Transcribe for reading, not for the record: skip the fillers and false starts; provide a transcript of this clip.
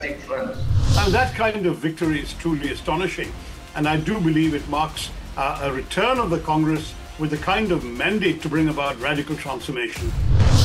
front. And that kind of victory is truly astonishing. And I do believe it marks a return of the Congress with the kind of mandate to bring about radical transformation.